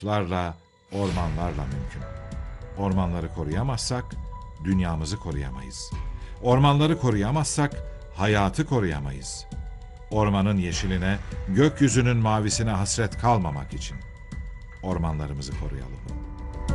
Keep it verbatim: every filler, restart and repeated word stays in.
Larla, ormanlarla mümkün. Ormanları koruyamazsak dünyamızı koruyamayız. Ormanları koruyamazsak hayatı koruyamayız. Ormanın yeşiline, gökyüzünün mavisine hasret kalmamak için ormanlarımızı koruyalım.